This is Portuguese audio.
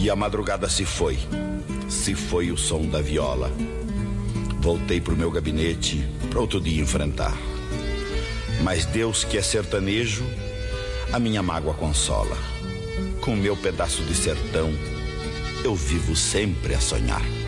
E a madrugada se foi o som da viola. Voltei pro meu gabinete para outro dia enfrentar. Mas Deus, que é sertanejo, a minha mágoa consola. Com o meu pedaço de sertão, eu vivo sempre a sonhar.